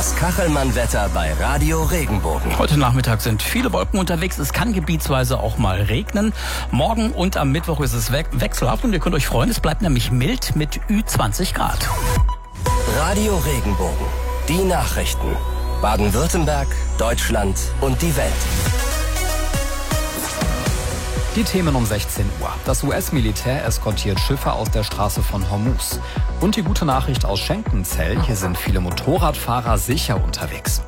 Das Kachelmann-Wetter bei Radio Regenbogen. Heute Nachmittag sind viele Wolken unterwegs. Es kann gebietsweise auch mal regnen. Morgen und am Mittwoch ist es wechselhaft und ihr könnt euch freuen. Es bleibt nämlich mild mit Ü20 Grad. Radio Regenbogen. Die Nachrichten. Baden-Württemberg, Deutschland und die Welt. Die Themen um 16 Uhr. Das US-Militär eskortiert Schiffe aus der Straße von Hormuz. Und die gute Nachricht aus Schenkenzell. Hier sind viele Motorradfahrer sicher unterwegs.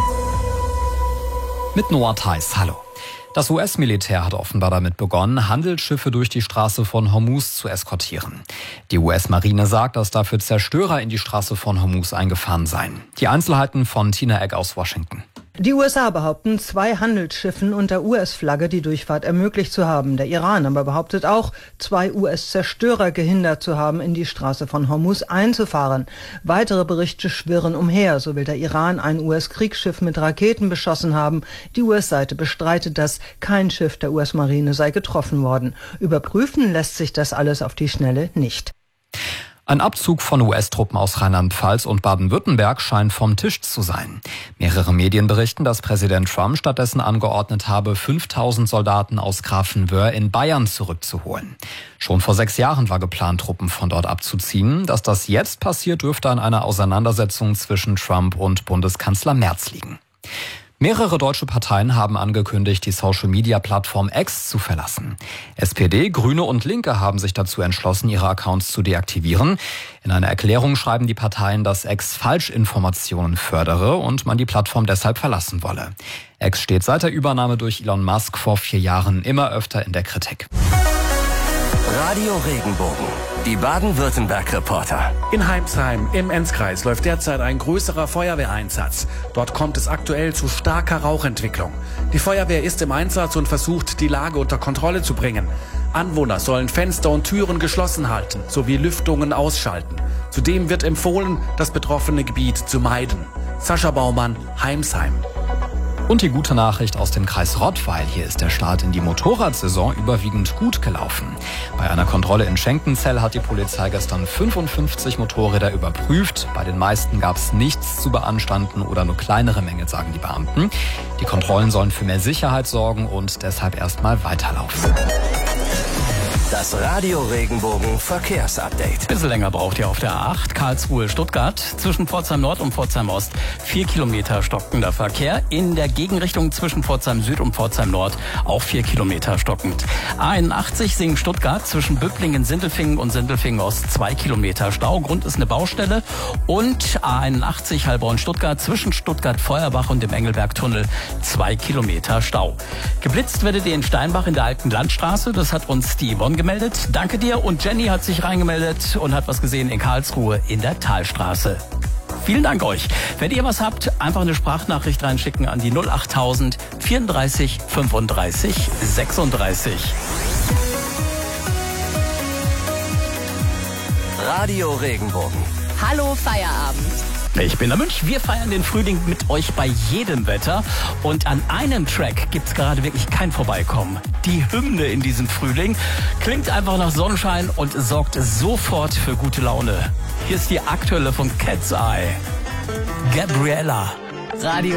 Mit Noah Theis, hallo. Das US-Militär hat offenbar damit begonnen, Handelsschiffe durch die Straße von Hormuz zu eskortieren. Die US-Marine sagt, dass dafür Zerstörer in die Straße von Hormuz eingefahren seien. Die Einzelheiten von Tina Egg aus Washington. Die USA behaupten, 2 Handelsschiffen unter US-Flagge die Durchfahrt ermöglicht zu haben. Der Iran aber behauptet auch, 2 US-Zerstörer gehindert zu haben, in die Straße von Hormuz einzufahren. Weitere Berichte schwirren umher. So will der Iran ein US-Kriegsschiff mit Raketen beschossen haben. Die US-Seite bestreitet das. Kein Schiff der US-Marine sei getroffen worden. Überprüfen lässt sich das alles auf die Schnelle nicht. Ein Abzug von US-Truppen aus Rheinland-Pfalz und Baden-Württemberg scheint vom Tisch zu sein. Mehrere Medien berichten, dass Präsident Trump stattdessen angeordnet habe, 5000 Soldaten aus Grafenwöhr in Bayern zurückzuholen. Schon vor 6 Jahren war geplant, Truppen von dort abzuziehen. Dass das jetzt passiert, dürfte an einer Auseinandersetzung zwischen Trump und Bundeskanzler Merz liegen. Mehrere deutsche Parteien haben angekündigt, die Social-Media-Plattform X zu verlassen. SPD, Grüne und Linke haben sich dazu entschlossen, ihre Accounts zu deaktivieren. In einer Erklärung schreiben die Parteien, dass X Falschinformationen fördere und man die Plattform deshalb verlassen wolle. X steht seit der Übernahme durch Elon Musk vor 4 Jahren immer öfter in der Kritik. Radio Regenbogen. Die Baden-Württemberg-Reporter. In Heimsheim im Enzkreis läuft derzeit ein größerer Feuerwehreinsatz. Dort kommt es aktuell zu starker Rauchentwicklung. Die Feuerwehr ist im Einsatz und versucht, die Lage unter Kontrolle zu bringen. Anwohner sollen Fenster und Türen geschlossen halten, sowie Lüftungen ausschalten. Zudem wird empfohlen, das betroffene Gebiet zu meiden. Sascha Baumann, Heimsheim. Und die gute Nachricht aus dem Kreis Rottweil. Hier ist der Start in die Motorradsaison überwiegend gut gelaufen. Bei einer Kontrolle in Schenkenzell hat die Polizei gestern 55 Motorräder überprüft. Bei den meisten gab es nichts zu beanstanden oder nur kleinere Mängel, sagen die Beamten. Die Kontrollen sollen für mehr Sicherheit sorgen und deshalb erstmal weiterlaufen. Das Radio Regenbogen Verkehrsupdate. Bisschen länger braucht ihr auf der A8 Karlsruhe-Stuttgart. Zwischen Pforzheim Nord und Pforzheim Ost 4 Kilometer stockender Verkehr. In der Gegenrichtung zwischen Pforzheim Süd und Pforzheim Nord auch 4 Kilometer stockend. A81 Singen-Stuttgart zwischen Böblingen, Sindelfingen und Sindelfingen Ost 2 Kilometer Stau. Grund ist eine Baustelle. Und A81 Heilbronn-Stuttgart zwischen Stuttgart-Feuerbach und dem Engelberg-Tunnel 2 Kilometer Stau. Geblitzt werdet ihr in Steinbach in der Alten Landstraße. Das hat uns die Yvonne gemeldet. Danke dir. Und Jenny hat sich reingemeldet und hat was gesehen in Karlsruhe in der Talstraße. Vielen Dank euch. Wenn ihr was habt, einfach eine Sprachnachricht reinschicken an die 08000 34 35 36. Radio Regenbogen. Hallo Feierabend. Ich bin der Münch. Wir feiern den Frühling mit euch bei jedem Wetter. Und an einem Track gibt's gerade wirklich kein Vorbeikommen. Die Hymne in diesem Frühling klingt einfach nach Sonnenschein und sorgt sofort für gute Laune. Hier ist die aktuelle von Cat's Eye. Gabriella. Radio